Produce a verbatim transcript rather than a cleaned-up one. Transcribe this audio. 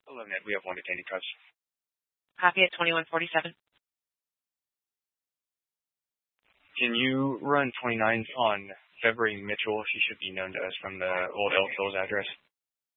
Hello, Ned. We have one detaining cuts. Copy at twenty-one forty-seven. Can you run twenty-nine on February Mitchell? She should be known to us from the old Elk Hills address.